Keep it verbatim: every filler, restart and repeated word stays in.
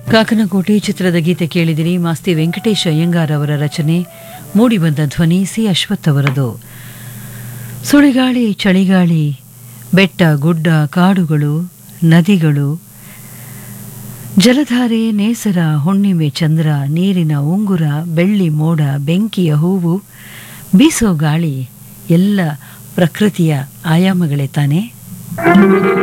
ಕಾಕನಕೋಟೆ ಚಿತ್ರದ ಗೀತೆ ಕೇಳಿದಿರಿ. ಮಾಸ್ತಿ ವೆಂಕಟೇಶ ಅಯ್ಯಂಗಾರ್ ಅವರ ರಚನೆ, ಮೂಡಿಬಂದ ಧ್ವನಿ ಸಿ ಅಶ್ವಥ್ ಅವರದು. ಸುಳಿಗಾಳಿ, ಚಳಿಗಾಳಿ, ಬೆಟ್ಟ ಗುಡ್ಡ, ಕಾಡುಗಳು, ನದಿಗಳು, ಜಲಧಾರೆ, ನೇಸರ, ಹುಣ್ಣಿಮೆ, ಚಂದ್ರ, ನೀರಿನ ಉಂಗುರ, ಬೆಳ್ಳಿ ಮೋಡ, ಬೆಂಕಿಯ ಹೂವು, ಬೀಸೋ ಗಾಳಿ ಎಲ್ಲ ಪ್ರಕೃತಿಯ ಆಯಾಮಗಳೇ ತಾನೆ.